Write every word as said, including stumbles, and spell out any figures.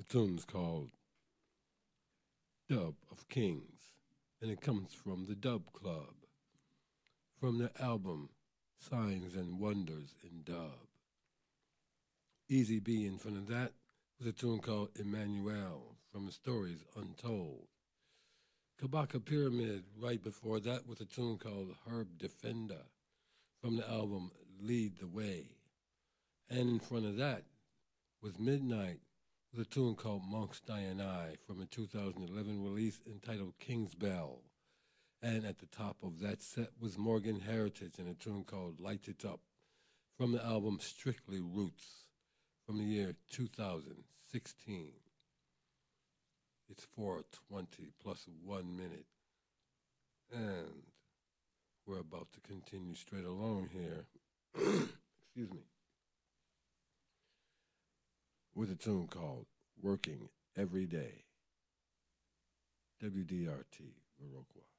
tune's called Dub of Kings, and it comes from the Dub Club, from the album Signs and Wonders in Dub. Easy B in front of that was a tune called Emmanuel from the Stories Untold. Kabaka Pyramid right before that was a tune called Herb Defender from the album Lead the Way. And in front of that was Midnight with a tune called Monks Diani from a two thousand eleven release entitled King's Bell. And at the top of that set was Morgan Heritage and a tune called Light It Up from the album Strictly Roots from the year two thousand sixteen. It's four twenty plus one minute. And we're about to continue straight along here. Excuse me. With a tune called Working Every Day. W D R T, Viroqua.